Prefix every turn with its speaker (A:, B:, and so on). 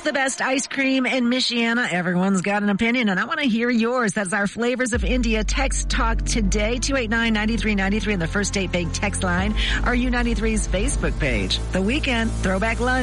A: the best ice cream in Michiana? Everyone's got an opinion, and I want to hear yours. That's our Flavors of India text talk today, 289-9393 on the First Date Bake text line, our U93's Facebook page. The Weekend Throwback Lunch.